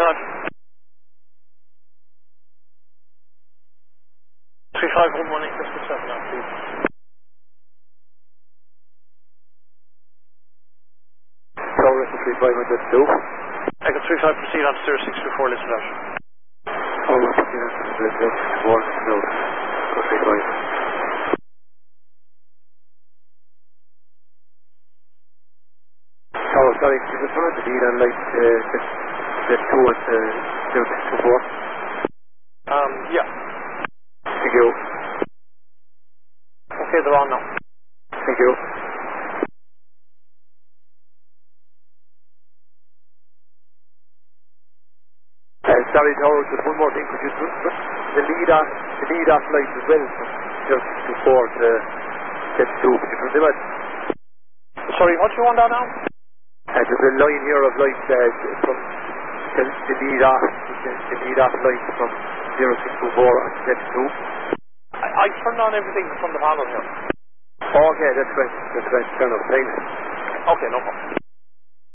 Roger. 3511 Crystal 7 now, please. Tower 3502. Echo 35, proceed on to 0624, listen out. Tower 3502. Tower, sorry, you just wanted to lead on light the 2 and 0624. Yeah. Thank you. Okay, they're on now. Thank you. Sorry, Tower, just one more thing. Could you put the lead off lights as well from 0624 to get 2? Could you put them at? Sorry, what do you want down now? There's a line here of lights from the lead off lights from 0624 and to get 2. I turned on everything from the panel here. Okay, that's right. Turn off. Thanks. Okay, no problem.